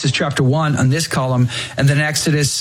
Genesis chapter 1 on this column, and then Exodus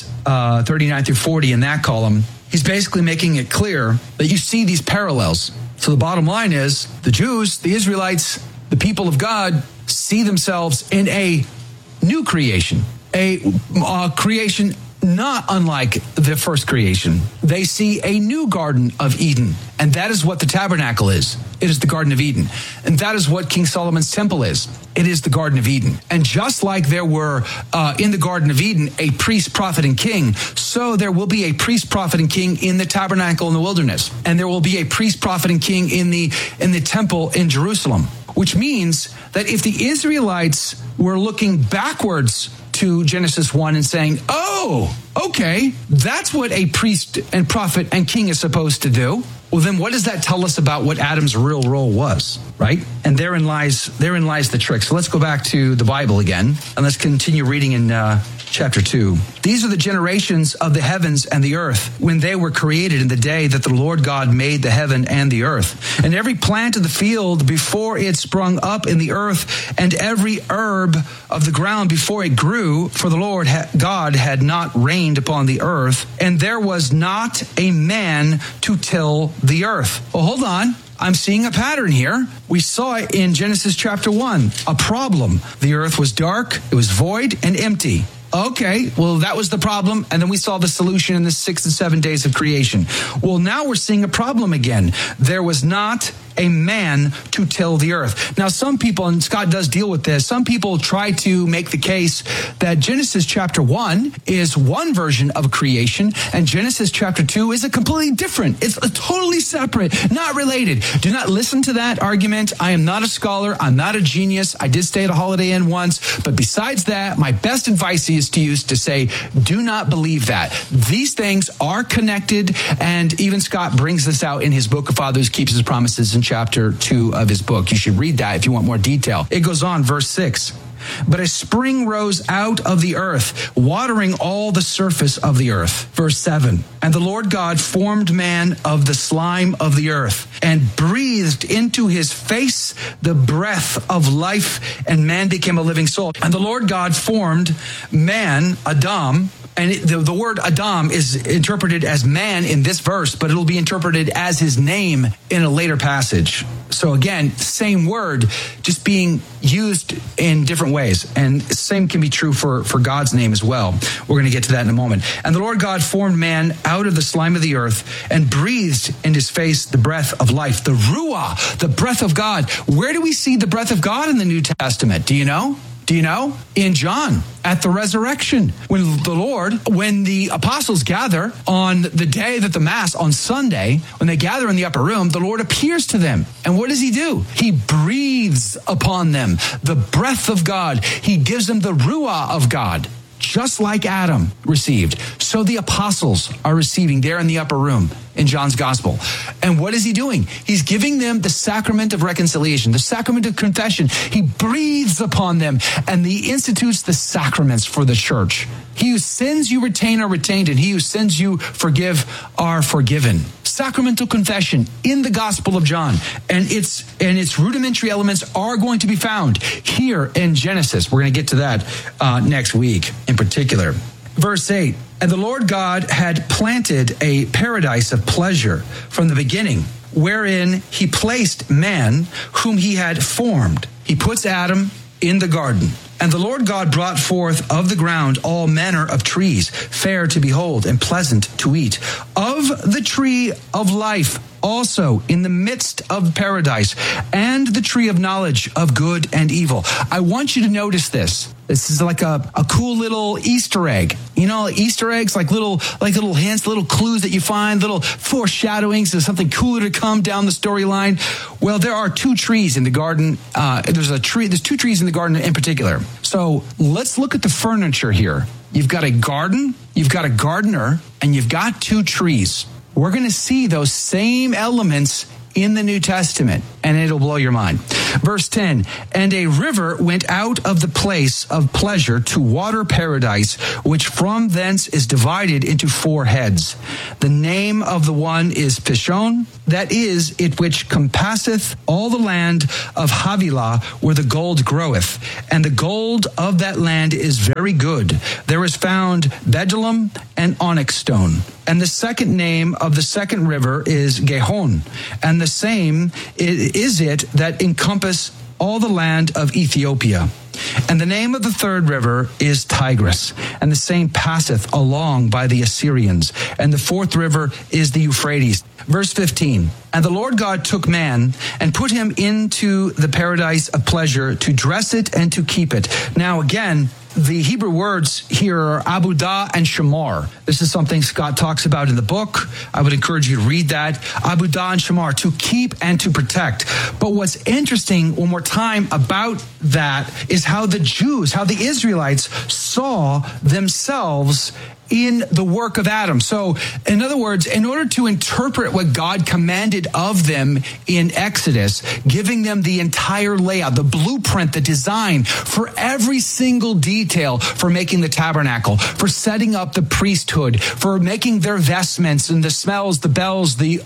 39 through 40 in that column, he's basically making it clear that you see these parallels. So the bottom line is the Jews, the Israelites, the people of God see themselves in a new creation, a creation not unlike the first creation. They see a new Garden of Eden, and that is what the tabernacle is. It is the Garden of Eden. And that is what King Solomon's temple is. It is the Garden of Eden. And just like there were in the Garden of Eden a priest, prophet, and king, so there will be a priest, prophet, and king in the tabernacle in the wilderness. And there will be a priest, prophet, and king in the temple in Jerusalem. Which means that if the Israelites were looking backwards to Genesis 1 and saying, oh, okay, that's what a priest and prophet and king is supposed to do. Well, then what does that tell us about what Adam's real role was, right? And therein lies the trick. So let's go back to the Bible again, and let's continue reading in chapter 2. These are the generations of the heavens and the earth when they were created in the day that the Lord God made the heaven and the earth. And every plant of the field before it sprung up in the earth, and every herb of the ground before it grew, for the Lord God had not rained upon the earth, and there was not a man to till the earth. Well, hold on. I'm seeing a pattern here. We saw it in Genesis chapter 1, a problem. The earth was dark, it was void and empty. Okay, well, that was the problem. And then we saw the solution in the 6 and 7 days of creation. Well, now we're seeing a problem again. There was not a man to till the earth. Now, some people, and Scott does deal with this, some people try to make the case that Genesis chapter 1 is one version of creation, and Genesis chapter 2 is a completely different. It's a totally separate, not related. Do not listen to that argument. I am not a scholar. I'm not a genius. I did stay at a Holiday Inn once. But besides that, my best advice is to use to say, do not believe that. These things are connected, and even Scott brings this out in his book, A Father Who Keeps His Promises, in chapter 2 of his book. You should read that if you want more detail. It goes on, verse 6. But a spring rose out of the earth, watering all the surface of the earth. Verse 7. And the Lord God formed man of the slime of the earth, and breathed into his face the breath of life, and man became a living soul. And the Lord God formed man, Adam, and the word Adam is interpreted as man in this verse, but it'll be interpreted as his name in a later passage. So again, same word, just being used in different ways. And same can be true for God's name as well. We're going to get to that in a moment. And the Lord God formed man out of the slime of the earth, and breathed in his face the breath of life, the Ruah, the breath of God. Where do we see the breath of God in the New Testament? Do you know? Do you know? In John, at the resurrection, when the apostles gather on the day that the Mass, on Sunday, when they gather in the upper room, the Lord appears to them. And what does he do? He breathes upon them the breath of God. He gives them the Ruah of God, just like Adam received. So the apostles are receiving there in the upper room in John's gospel. And what is he doing? He's giving them the sacrament of reconciliation, the sacrament of confession. He breathes upon them, and he institutes the sacraments for the church. He who sins you retain are retained, and he who sins you forgive are forgiven. Sacramental confession in the Gospel of John, and its rudimentary elements are going to be found here in Genesis. We're going to get to that next week in particular. Verse 8, and the Lord God had planted a paradise of pleasure from the beginning, wherein he placed man whom he had formed. He puts Adam in the garden. And the Lord God brought forth of the ground all manner of trees, fair to behold and pleasant to eat. Of the tree of life also in the midst of paradise, and the tree of knowledge of good and evil. I want you to notice this. This is like a cool little Easter egg. You know, Easter eggs, like little hints, little clues that you find, little foreshadowings of something cooler to come down the storyline. Well, there are two trees in the garden. There's two trees in the garden in particular. So let's look at the furniture here. You've got a garden, you've got a gardener, and you've got two trees. We're going to see those same elements in the New Testament, and it'll blow your mind. Verse 10, and a river went out of the place of pleasure to water paradise, which from thence is divided into 4 heads. The name of the one is Pishon, that is it which compasseth all the land of Havilah, where the gold groweth. And the gold of that land is very good. There is found bdellium and onyx stone. And the second name of the second river is Gihon, and the same is it that encompass all the land of Ethiopia. And the name of the third river is Tigris, and the same passeth along by the Assyrians. And the fourth river is the Euphrates. Verse 15, and the Lord God took man and put him into the paradise of pleasure to dress it and to keep it. Now again, the Hebrew words here are abudah and shamar. This is something Scott talks about in the book. I would encourage you to read that. Abudah and shamar, to keep and to protect. But what's interesting, one more time, about that is how the Jews, how the Israelites saw themselves in the work of Adam. So, in other words, in order to interpret what God commanded of them in Exodus, giving them the entire layout, the blueprint, the design for every single detail for making the tabernacle, for setting up the priesthood, for making their vestments and the smells, the bells, the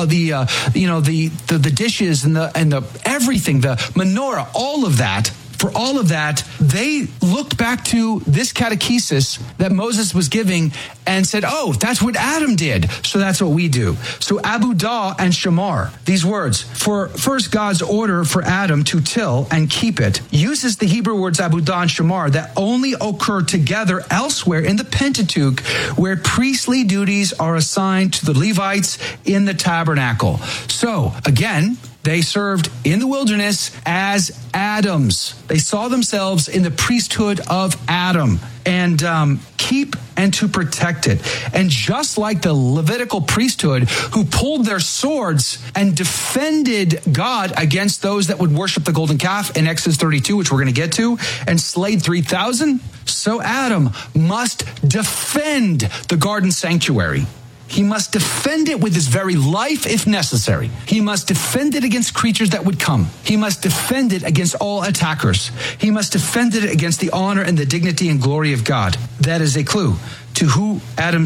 dishes and the everything, the menorah, all of that. For all of that, they looked back to this catechesis that Moses was giving and said, oh, that's what Adam did, so that's what we do. So abudah and shamar, these words, for first God's order for Adam to till and keep it, uses the Hebrew words abudah and shamar that only occur together elsewhere in the Pentateuch, where priestly duties are assigned to the Levites in the tabernacle. So, again, they served in the wilderness as Adams. They saw themselves in the priesthood of Adam, and keep and to protect it. And just like the Levitical priesthood, who pulled their swords and defended God against those that would worship the golden calf in Exodus 32, which we're going to get to, and slayed 3,000, so Adam must defend the garden sanctuary. He must defend it with his very life if necessary. He must defend it against creatures that would come. He must defend it against all attackers. He must defend it against the honor and the dignity and glory of God. That is a clue to who Adam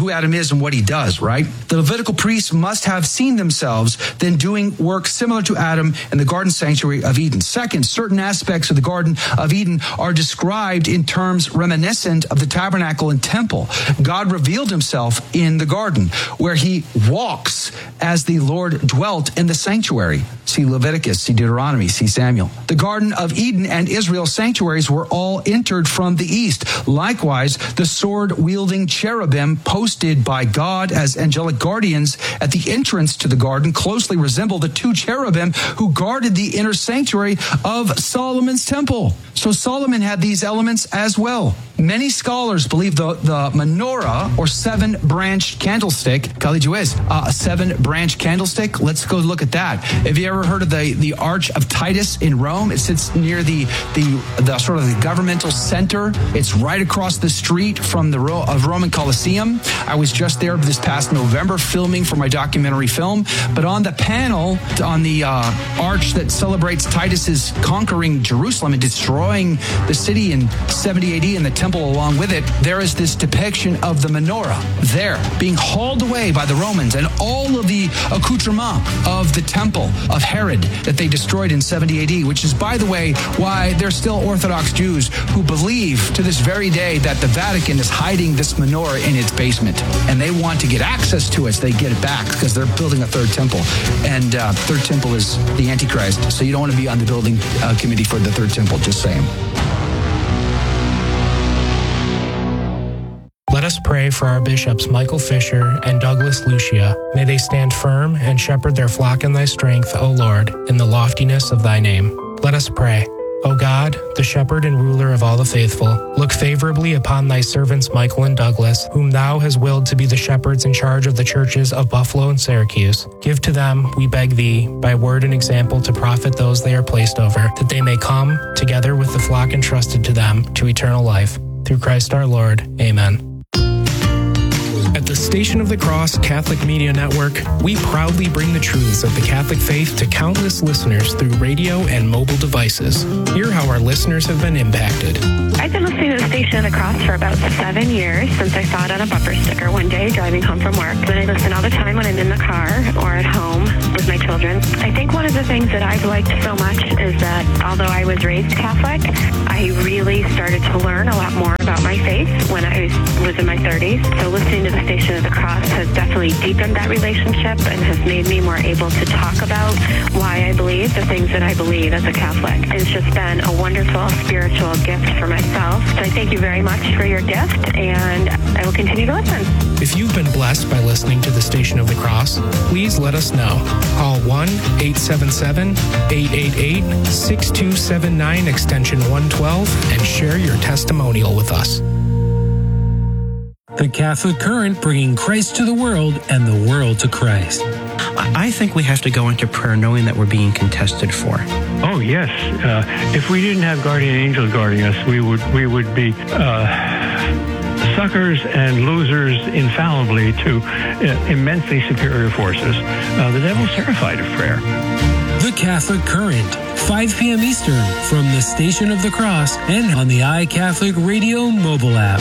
is and what he does, right? The Levitical priests must have seen themselves then doing work similar to Adam in the garden sanctuary of Eden. Second, certain aspects of the Garden of Eden are described in terms reminiscent of the tabernacle and temple. God revealed himself in the garden, where he walks as the Lord dwelt in the sanctuary. See Leviticus, see Deuteronomy, see Samuel. The Garden of Eden and Israel's sanctuaries were all entered from the east. Likewise, the sword-wielding cherubim posted by God as angelic guardians at the entrance to the garden closely resemble the 2 cherubim who guarded the inner sanctuary of Solomon's temple. So Solomon had these elements as well. Many scholars believe the menorah, or 7-branched candlestick, a 7-branch candlestick. Let's go look at that. Have you ever heard of the Arch of Titus in Rome? It sits near the sort of the governmental center. It's right across the street from the Roman Colosseum. I was just there this past November filming for my documentary film. But on the panel, on the arch that celebrates Titus's conquering Jerusalem and destroying the city in 70 AD and the temple along with it, there is this depiction of the menorah there being hauled away by the Romans and all of the accoutrement of the temple of Herod that they destroyed in 70 AD, which is, by the way, why there's still Orthodox Jews who believe to this very day that the Vatican is hiding this menorah in its basement, and they want to get access to it so they get it back because they're building a third temple, and third temple is the Antichrist, so you don't want to be on the building committee for the third temple, just saying. Let us pray for our bishops Michael Fisher and Douglas Lucia. May they stand firm and shepherd their flock in thy strength, O Lord, in the loftiness of thy name. Let us pray. O God, the shepherd and ruler of all the faithful, look favorably upon thy servants Michael and Douglas, whom thou hast willed to be the shepherds in charge of the churches of Buffalo and Syracuse. Give to them, we beg thee, by word and example to profit those they are placed over, that they may come, together with the flock entrusted to them, to eternal life. Through Christ our Lord. Amen. At the Station of the Cross Catholic Media Network, we proudly bring the truths of the Catholic faith to countless listeners through radio and mobile devices. Hear how our listeners have been impacted. I've been listening to the Station of the Cross for about 7 years, since I saw it on a bumper sticker one day driving home from work. Then I listen all the time when I'm in the car or at home with my children. I think one of the things that I've liked so much is that although I was raised Catholic, I really started to learn a lot more about my faith when I was in my 30s. So listening to the Station of the Cross has definitely deepened that relationship and has made me more able to talk about why I believe the things that I believe as a Catholic. It's just been a wonderful spiritual gift for myself. So I thank you very much for your gift, and I will continue to listen. If you've been blessed by listening to the Station of the Cross, please let us know. Call 1-877-888-6279 extension 112 and share your testimonial with us. The Catholic Current, bringing Christ to the world and the world to Christ. I think we have to go into prayer knowing that we're being contested for. Oh, yes. If we didn't have guardian angels guarding us, we would be suckers and losers infallibly to immensely superior forces. The devil's terrified of prayer. The Catholic Current, 5 p.m. Eastern, from the Station of the Cross and on the iCatholic Radio mobile app.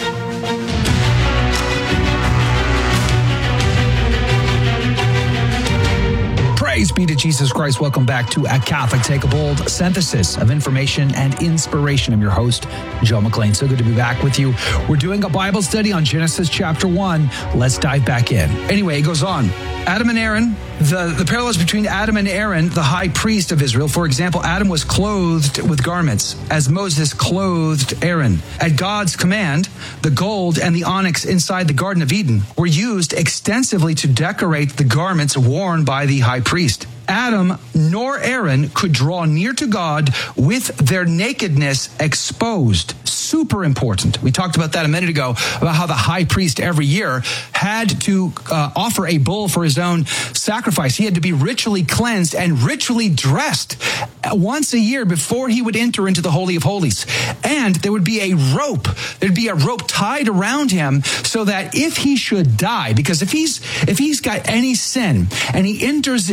Praise be to Jesus Christ. Welcome back to A Catholic Take a Bold, synthesis of information and inspiration. I'm your host, Joe McLean. So good to be back with you. We're doing a Bible study on Genesis chapter 1. Let's dive back in. Anyway, it goes on. Adam and Aaron, the parallels between Adam and Aaron, the high priest of Israel. For example, Adam was clothed with garments as Moses clothed Aaron. At God's command, the gold and the onyx inside the Garden of Eden were used extensively to decorate the garments worn by the high priest. Adam nor Aaron could draw near to God with their nakedness exposed. Super important. We talked about that a minute ago, about how the high priest every year had to offer a bull for his own sacrifice. He had to be ritually cleansed and ritually dressed once a year before he would enter into the Holy of Holies. And there would be a rope. There'd be a rope tied around him so that if he should die, because if he's got any sin and he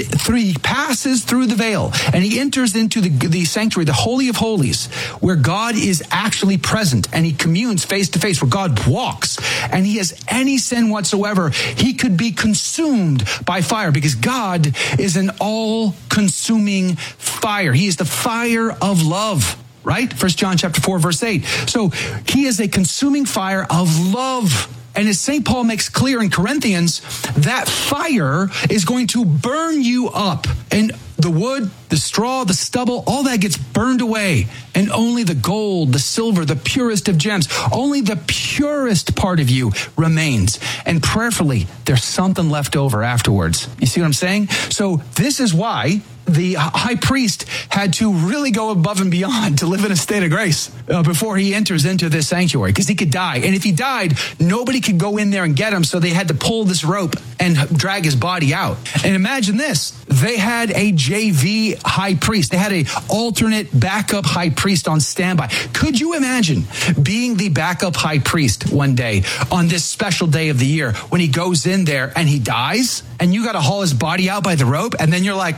he passes through the veil and he enters into the sanctuary, the Holy of Holies, where God is actually present and he communes face to face, where God walks, and he has any sin whatsoever, he could be consumed by fire, because God is an all-consuming fire. He is the fire of love. Right? 1 John chapter 4, verse 8. So he is a consuming fire of love. And as St. Paul makes clear in Corinthians, that fire is going to burn you up. And the wood, the straw, the stubble, all that gets burned away. And only the gold, the silver, the purest of gems, only the purest part of you remains. And prayerfully, there's something left over afterwards. You see what I'm saying? So this is why the high priest had to really go above and beyond to live in a state of grace before he enters into this sanctuary, because he could die. And if he died, nobody could go in there and get him, so they had to pull this rope and drag his body out. And imagine this. They had a JV high priest. They had an alternate backup high priest on standby. Could you imagine being the backup high priest one day on this special day of the year when he goes in there and he dies, and you got to haul his body out by the rope, and then you're like,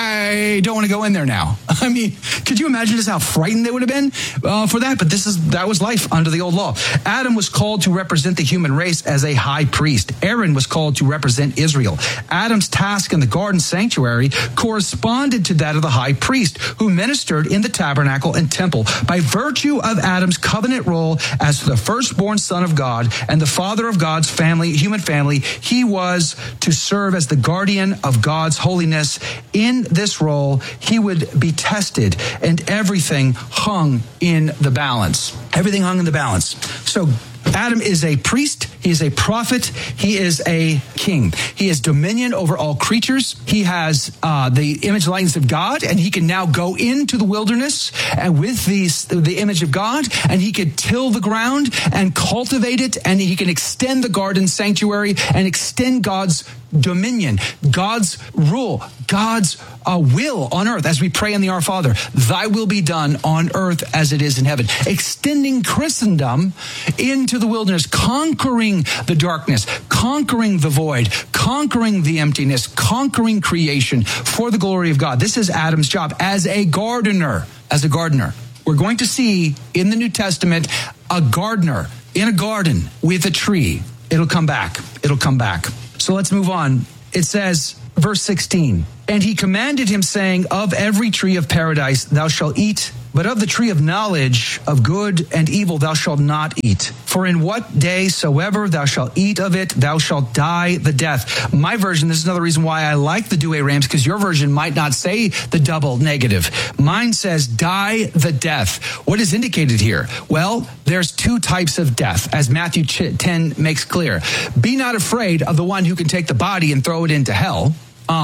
I don't want to go in there now. I mean, could you imagine just how frightened they would have been for that? But that was life under the old law. Adam was called to represent the human race as a high priest. Aaron was called to represent Israel. Adam's task in the garden sanctuary corresponded to that of the high priest, who ministered in the tabernacle and temple. By virtue of Adam's covenant role as the firstborn son of God and the father of God's family, human family, he was to serve as the guardian of God's holiness. In this role, he would be tested, and everything hung in the balance. Everything hung in the balance. So Adam is a priest, he is a prophet, he is a king. He has dominion over all creatures. He has the image and likeness of God, and he can now go into the wilderness and with the image of God, and he could till the ground and cultivate it, and he can extend the garden sanctuary and extend God's dominion, God's rule, God's will on earth, as we pray in the Our Father, thy will be done on earth as it is in heaven. Extending Christendom into the wilderness, conquering the darkness, conquering the void, conquering the emptiness, conquering creation for the glory of God. This is Adam's job as a gardener. As a gardener. We're going to see in the New Testament a gardener in a garden with a tree. It'll come back. It'll come back. So let's move on. It says, verse 16, and he commanded him, saying, of every tree of paradise thou shalt eat, but of the tree of knowledge of good and evil thou shalt not eat. For in what day soever thou shalt eat of it, thou shalt die the death. My version, this is another reason why I like the Douay Rheims, because your version might not say the double negative. Mine says die the death. What is indicated here? Well, there's two types of death, as Matthew 10 makes clear. Be not afraid of the one who can take the body and throw it into hell.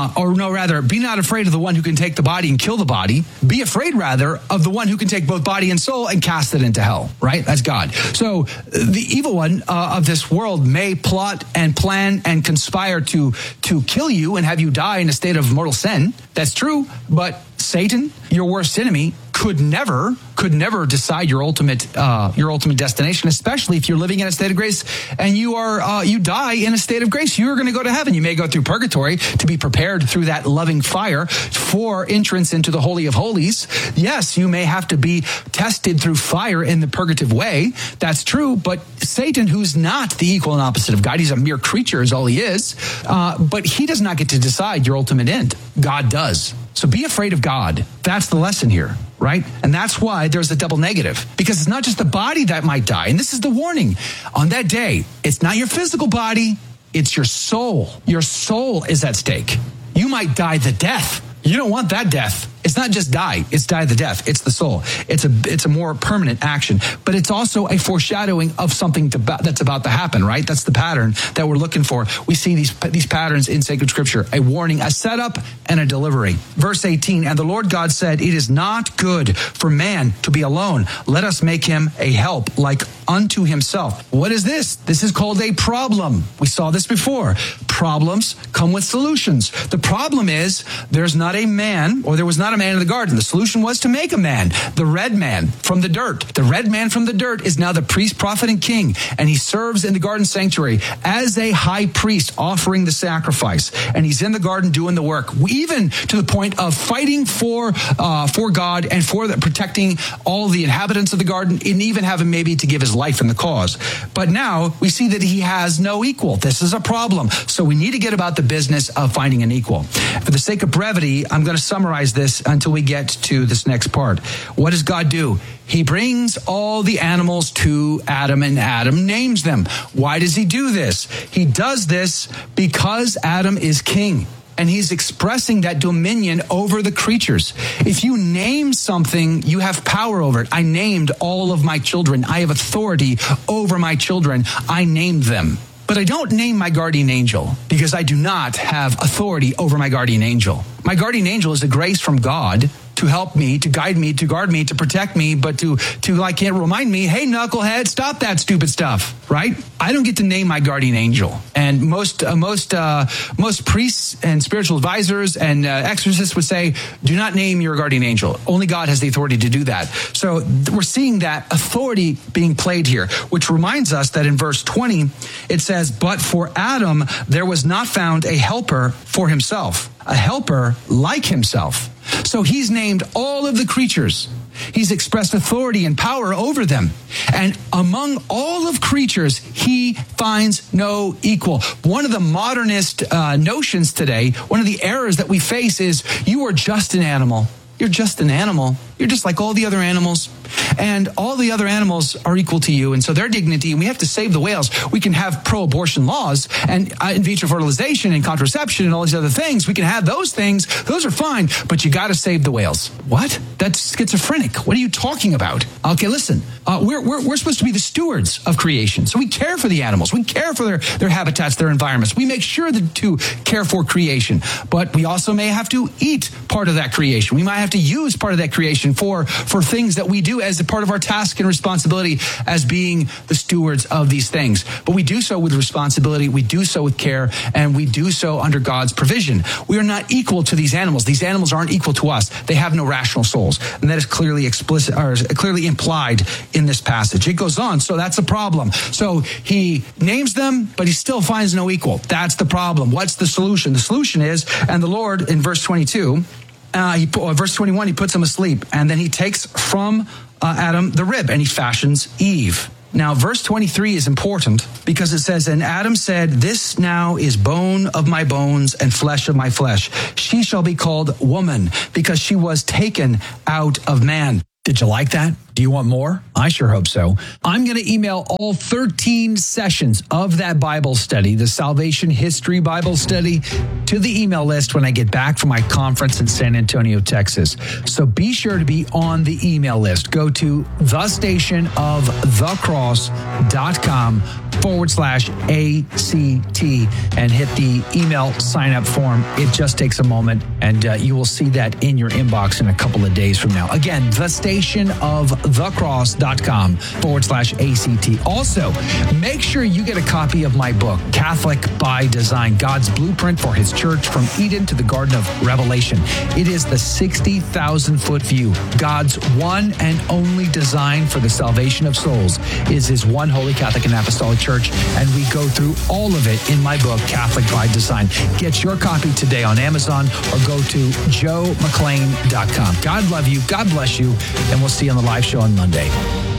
Be not afraid of the one who can take the body and kill the body. Be afraid, rather, of the one who can take both body and soul and cast it into hell, right? That's God. So the evil one of this world may plot and plan and conspire to kill you and have you die in a state of mortal sin. That's true. But Satan, your worst enemy, could never decide your ultimate destination, especially if you're living in a state of grace and you die in a state of grace. You're going to go to heaven. You may go through purgatory to be prepared through that loving fire for entrance into the Holy of Holies. Yes, you may have to be tested through fire in the purgative way. That's true. But Satan, who's not the equal and opposite of God, he's a mere creature is all he is. But he does not get to decide your ultimate end. God does. So be afraid of God. That's the lesson here, right? And that's why there's a double negative, because it's not just the body that might die. And this is the warning. On that day, it's not your physical body, it's your soul. Your soul is at stake. You might die the death. You don't want that death. It's not just die, it's die the death. It's the soul. It's a more permanent action, but it's also a foreshadowing of something that's about to happen, right? That's the pattern that we're looking for. We see these patterns in sacred scripture, a warning, a setup, and a delivery. Verse 18, and the Lord God said, it is not good for man to be alone. Let us make him a help like unto himself. What is this? This is called a problem. We saw this before. Problems come with solutions. The problem is there was not a man in the garden. The solution was to make a man, the red man from the dirt. The red man from the dirt is now the priest, prophet, and king, and he serves in the garden sanctuary as a high priest offering the sacrifice. And he's in the garden doing the work, even to the point of fighting for God and for protecting all the inhabitants of the garden, and even having maybe to give his life in the cause. But now we see that he has no equal. This is a problem. So we need to get about the business of finding an equal. For the sake of brevity, I'm going to summarize this until we get to this next part. What does God do? He brings all the animals to Adam, and Adam names them. Why does he do this? He does this because Adam is king, and he's expressing that dominion over the creatures. If you name something, you have power over it. I named all of my children. I have authority over my children. I named them. But I don't name my guardian angel because I do not have authority over my guardian angel. My guardian angel is a grace from God to help me, to guide me, to guard me, to protect me, but to remind me, hey, knucklehead, stop that stupid stuff, right? I don't get to name my guardian angel. And most priests and spiritual advisors and exorcists would say, do not name your guardian angel. Only God has the authority to do that. So we're seeing that authority being played here, which reminds us that in verse 20, it says, but for Adam, there was not found a helper for himself, a helper like himself. So he's named all of the creatures. He's expressed authority and power over them. And among all of creatures, he finds no equal. One of the modernist notions today, one of the errors that we face is you are just an animal. You're just an animal. You're just like all the other animals. And all the other animals are equal to you. And so their dignity, and we have to save the whales. We can have pro-abortion laws and in vitro fertilization and contraception and all these other things. We can have those things. Those are fine. But you got to save the whales. What? That's schizophrenic. What are you talking about? Okay, listen. We're supposed to be the stewards of creation. So we care for the animals. We care for their habitats, their environments. We make sure to care for creation. But we also may have to eat part of that creation. We might have to use part of that creation for things that we do as part of our task and responsibility as being the stewards of these things. But we do so with responsibility, we do so with care, and we do so under God's provision. We are not equal to these animals. These animals aren't equal to us. They have no rational souls. And that is clearly explicit, or clearly implied in this passage. It goes on. So that's a problem. So he names them, but he still finds no equal. That's the problem. What's the solution? The solution is, and the Lord in verse 22, verse 21, he puts him asleep, and then he takes from Adam the rib, and he fashions Eve. Now, verse 23 is important because it says, and Adam said, this now is bone of my bones and flesh of my flesh. She shall be called woman because she was taken out of man. Did you like that? Do you want more? I sure hope so. I'm going to email all 13 sessions of that Bible study, the Salvation History Bible Study, to the email list when I get back from my conference in San Antonio, Texas. So be sure to be on the email list. Go to thestationofthecross.com/ACT and hit the email sign up form. It just takes a moment, and you will see that in your inbox in a couple of days from now. Again, thestationofthecross.com/ACT. Also, make sure you get a copy of my book, Catholic by Design, God's Blueprint for His Church from Eden to the Garden of Revelation. It is the 60,000-foot view. God's one and only design for the salvation of souls is His one holy Catholic and Apostolic Church, and we go through all of it in my book, Catholic by Design. Get your copy today on Amazon or go to joemcclain.com. God love you. God bless you. And we'll see you on the live show on Monday.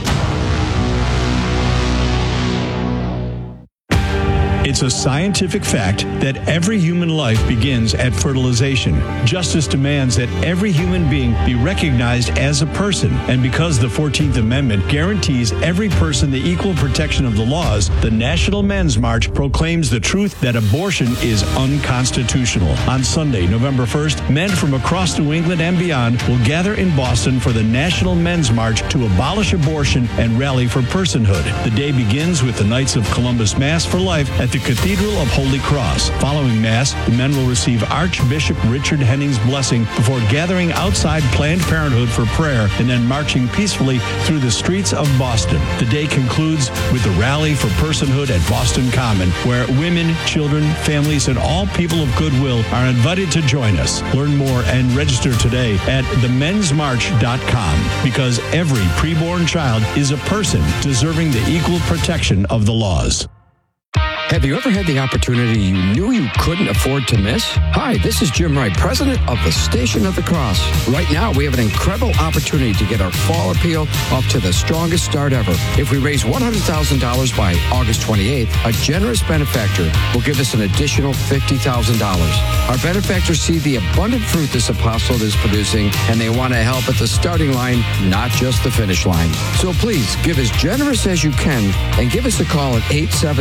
It's a scientific fact that every human life begins at fertilization. Justice demands that every human being be recognized as a person. And because the 14th Amendment guarantees every person the equal protection of the laws, the National Men's March proclaims the truth that abortion is unconstitutional. On Sunday, November 1st, men from across New England and beyond will gather in Boston for the National Men's March to abolish abortion and rally for personhood. The day begins with the Knights of Columbus Mass for Life at the Cathedral of Holy Cross. Following Mass, the men will receive Archbishop Richard Henning's blessing before gathering outside Planned Parenthood for prayer and then marching peacefully through the streets of Boston. The day concludes with the Rally for Personhood at Boston Common, where women, children, families, and all people of goodwill are invited to join us. Learn more and register today at themensmarch.com, because every preborn child is a person deserving the equal protection of the laws. Have you ever had the opportunity you knew you couldn't afford to miss? Hi, this is Jim Wright, president of the Station of the Cross. Right now, we have an incredible opportunity to get our fall appeal off to the strongest start ever. If we raise $100,000 by August 28th, a generous benefactor will give us an additional $50,000. Our benefactors see the abundant fruit this apostolate is producing, and they want to help at the starting line, not just the finish line. So please, give as generous as you can and give us a call at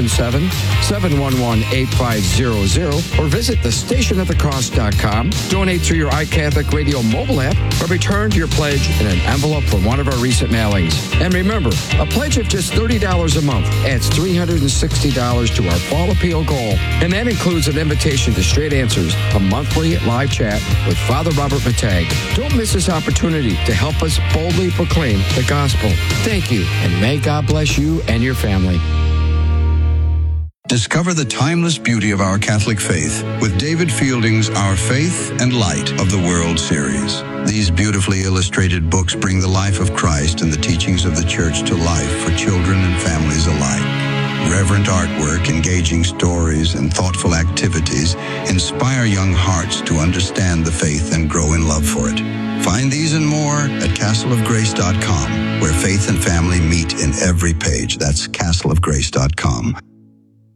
877-711-8500 or visit thestationofthecross.com. Donate through your iCatholic Radio mobile app or return your pledge in an envelope from one of our recent mailings. And remember, a pledge of just $30 a month adds $360 to our fall appeal goal. And that includes an invitation to Straight Answers, a monthly live chat with Father Robert Matag. Don't miss this opportunity to help us boldly proclaim the gospel. Thank you, and may God bless you and your family. Discover the timeless beauty of our Catholic faith with David Fielding's Our Faith and Light of the World series. These beautifully illustrated books bring the life of Christ and the teachings of the Church to life for children and families alike. Reverent artwork, engaging stories, and thoughtful activities inspire young hearts to understand the faith and grow in love for it. Find these and more at castleofgrace.com, where faith and family meet in every page. That's castleofgrace.com.